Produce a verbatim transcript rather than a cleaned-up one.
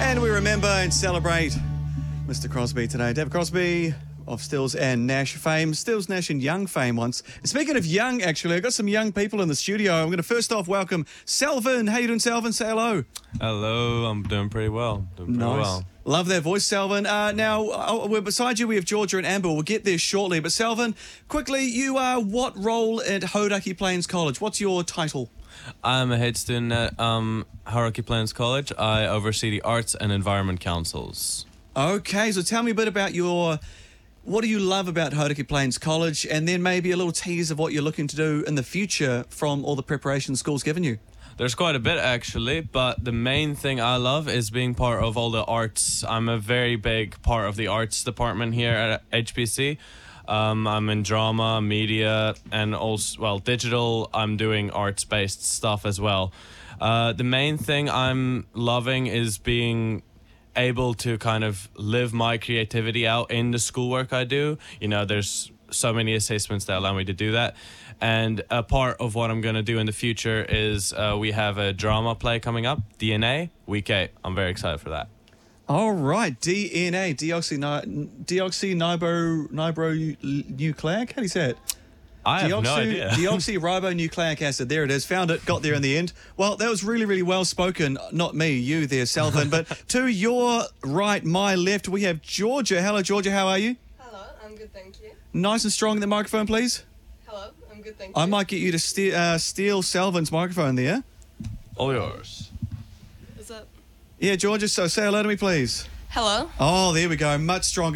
And we remember and celebrate Mister Crosby today. David Crosby of Stills and Nash fame. Stills, Nash and Young fame once. And speaking of young, actually, I've got some young people in the studio. I'm going to first off welcome Selvin. How you doing, Selvin? Say hello. Hello, I'm doing pretty well. Doing pretty Nice. well. Love that voice, Selvin. Uh, now, uh, we're beside you, we have Georgia and Amber. We'll get there shortly. But Selvin, quickly, you are what role at Hauraki Plains College? What's your title? I'm a head student at um, Hauraki Plains College. I oversee the Arts and Environment Councils. Okay, so tell me a bit about your... What do you love about Hauraki Plains College? And then maybe a little tease of what you're looking to do in the future from all the preparation school's given you. There's quite a bit, actually, but the main thing I love is being part of all the arts. I'm a very big part of the arts department here at H P C. Um, I'm in drama, media, and also, well, digital. I'm doing arts-based stuff as well. Uh, the main thing I'm loving is being able to kind of live my creativity out in the schoolwork I do. You know, there's so many assessments that allow me to do that. And a part of what I'm going to do in the future is uh, we have a drama play coming up, D N A, week eight. I'm very excited for that. All right, D N A, deoxyni- deoxyribonucleic. How do you say it? I have Deoxy- no idea. Deoxyribonucleic acid. There it is. Found it. Got there in the end. Well, that was really, really well spoken. Not me, you there, Selvin. But to your right, my left, we have Georgia. Hello, Georgia. How are you? Hello, I'm good, thank you. Nice and strong in the microphone, please. Hello, I'm good, thank you. I might get you to ste- uh, steal Selvin's microphone there. All yours. Is that... Yeah, Georgia, so say hello to me, please. Hello. Oh, there we go. Much stronger.